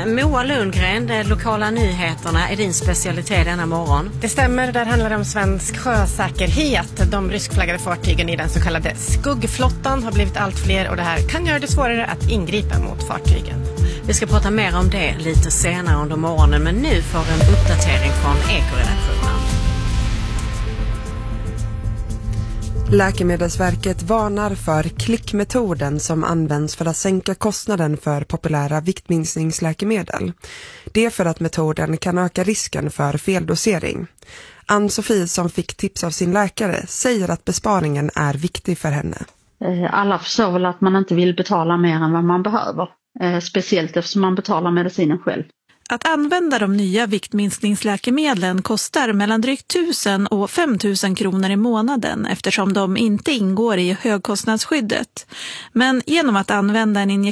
Moa Lundgren, lokala nyheterna är din specialitet denna morgon. Det stämmer, där handlar det om svensk sjösäkerhet. De ryskflaggade fartygen i den så kallade skuggflottan har blivit allt fler och det här kan göra det svårare att ingripa mot fartygen. Vi ska prata mer om det lite senare under morgonen, men nu får en uppdatering från Ekoredaktionen. Läkemedelsverket varnar för klickmetoden som används för att sänka kostnaden för populära viktminskningsläkemedel. Det är för att metoden kan öka risken för feldosering. Ann-Sofie, som fick tips av sin läkare, säger att besparingen är viktig för henne. Alla förstår väl att man inte vill betala mer än vad man behöver. Speciellt eftersom man betalar medicinen själv. Att använda de nya viktminskningsläkemedlen kostar mellan drygt 1000 och 5000 kronor i månaden eftersom de inte ingår i högkostnadsskyddet. Men genom att använda en injektion